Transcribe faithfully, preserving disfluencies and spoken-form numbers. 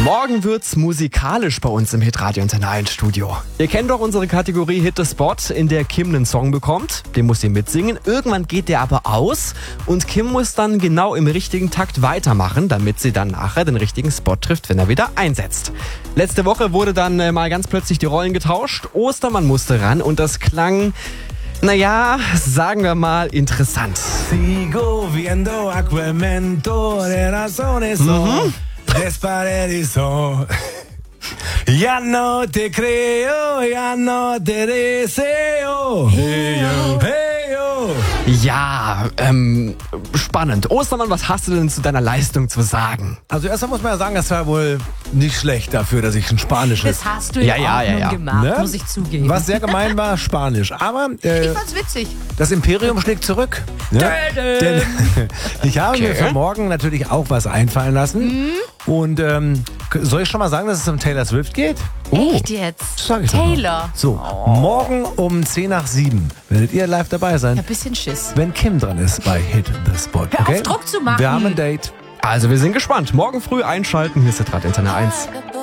Morgen wird's musikalisch bei uns im Hitradio Antenne eins Studio. Ihr kennt doch unsere Kategorie Hit the Spot, in der Kim einen Song bekommt, den muss sie mitsingen. Irgendwann geht der aber aus und Kim muss dann genau im richtigen Takt weitermachen, damit sie dann nachher den richtigen Spot trifft, wenn er wieder einsetzt. Letzte Woche wurde dann äh, mal ganz plötzlich die Rollen getauscht. Ostermann musste ran und das klang, naja, sagen wir mal, interessant. Sigo viendo a quel mentore razones so. Mhm. Desparerizo. Ya no te creo, ya no te deseo. Hey yo, hey yo. Ja, ähm, spannend. Ostermann, was hast du denn zu deiner Leistung zu sagen? Also erstmal muss man ja sagen, das war wohl nicht schlecht dafür, dass ich ein Spanisches... Das hast du Ja, ja, ja, auch ja, nun ja. gemacht, Ne? muss ich zugeben. Was sehr gemein war, Spanisch. Aber äh, Ich fand's witzig. das Imperium schlägt zurück. Ne? Denn ich habe mir Okay. für morgen natürlich auch was einfallen lassen. Und ähm, soll ich schon mal sagen, dass es um Taylor Swift geht? Echt jetzt? Das sag ich doch mal. Taylor. So, morgen um zehn nach sieben werdet ihr live dabei sein, Ein bisschen Schiss. wenn Kim dran ist bei Hit the Spot. Hör auf, Okay? Druck zu machen. Wir haben ein Date. Also wir sind gespannt. Morgen früh einschalten. Hier ist Hitradio Antenne eins.